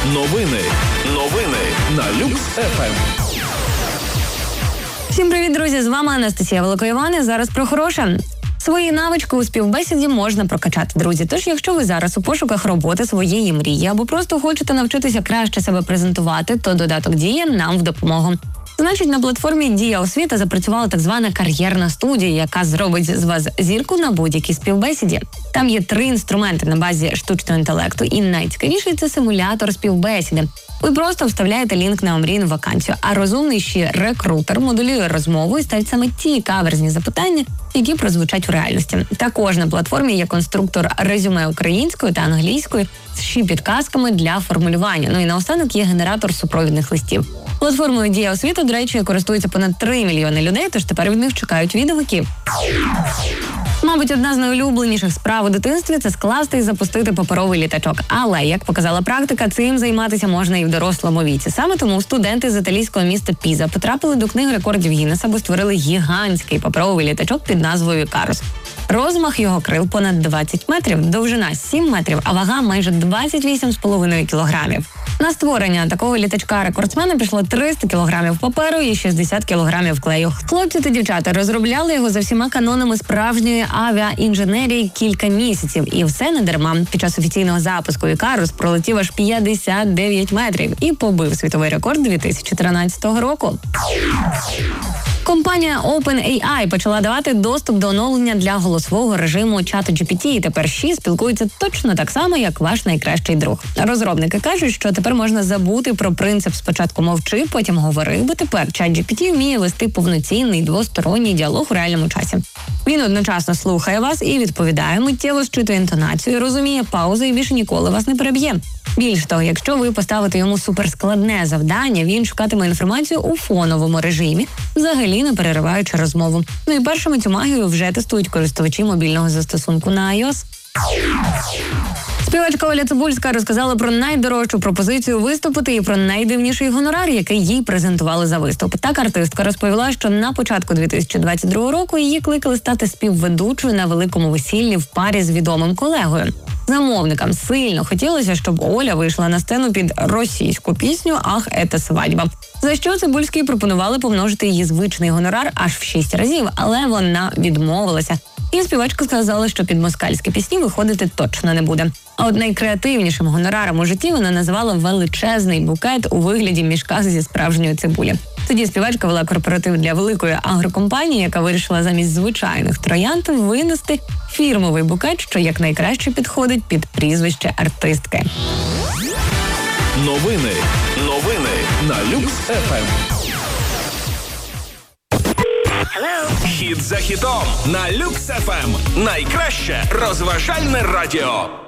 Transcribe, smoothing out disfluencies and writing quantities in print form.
Новини на Люкс ФМ. Всім привіт, друзі! З вами Анастасія Великоїван. Зараз про хороше. Свої навички у співбесіді можна прокачати, друзі. Тож, якщо ви зараз у пошуках роботи своєї мрії або просто хочете навчитися краще себе презентувати, то додаток «Дія» нам в допомогу. Значить, на платформі «Дія Освіта» запрацювала так звана кар'єрна студія, яка зробить з вас зірку на будь-якій співбесіді. Там є 3 інструменти на базі штучного інтелекту, і найцікавіший – це симулятор співбесіди. Ви просто вставляєте лінк на омрійну вакансію, а розумний ще рекрутер моделює розмову і ставить саме ті каверзні запитання, які прозвучать в реальності. Також на платформі є конструктор резюме українською та англійською з ще підказками для формулювання. Ну і наостанок є генератор супровідних листів. Платформою «Дія Освіта», до речі, користується понад 3 мільйони людей, тож тепер від них чекають відгуки. Мабуть, одна з найулюбленіших справ у дитинстві – це скласти і запустити паперовий літачок. Але, як показала практика, цим займатися можна і в дорослому віці. Саме тому студенти з італійського міста Піза потрапили до книги рекордів Гіннеса, бо створили гігантський паперовий літачок під назвою «Ікарус». Розмах його крил понад 20 метрів, довжина 7 метрів, а вага майже 28,5 кілограмів. На створення такого літачка рекордсмена пішло 300 кілограмів паперу і 60 кілограмів клею. Хлопці та дівчата розробляли його за всіма канонами справжньої авіаінженерії кілька місяців. І все не дарма. Під час офіційного запуску «Ікарус» пролетів аж 59 метрів і побив світовий рекорд 2013 року. Компанія OpenAI почала давати доступ до оновлення для голосового режиму ChatGPT, і тепер Ші спілкується точно так само, як ваш найкращий друг. Розробники кажуть, що тепер можна забути про принцип «спочатку мовчи, потім говори», бо тепер ChatGPT вміє вести повноцінний двосторонній діалог у реальному часі. Він одночасно слухає вас і відповідає, миттєво зчитує інтонацію, розуміє паузи і більше ніколи вас не переб'є. Більш того, якщо ви поставите йому суперскладне завдання, він шукатиме інформацію у фоновому режимі, взагалі не перериваючи розмову. Ну і першими цю магію вже тестують користувачі мобільного застосунку на iOS. Співачка Оля Цибульська розказала про найдорожчу пропозицію виступити і про найдивніший гонорар, який їй презентували за виступ. Так артистка розповіла, що на початку 2022 року її кликали стати співведучою на великому весіллі в парі з відомим колегою. Замовникам сильно хотілося, щоб Оля вийшла на сцену під російську пісню «Ах, ета свадьба». За що Цибульській пропонували помножити її звичний гонорар аж в 6 разів, але вона відмовилася. І співачка сказала, що під москальські пісні виходити точно не буде. А от найкреативнішим гонораром у житті вона називала величезний букет у вигляді мішка зі справжньої цибулі. Тоді співачка вела корпоратив для великої агрокомпанії, яка вирішила замість звичайних троянд винести фірмовий букет, що якнайкраще підходить під прізвище артистки. Новини на Люкс ФМ. Хіт за хітом на Люкс ФМ. Найкраще розважальне радіо.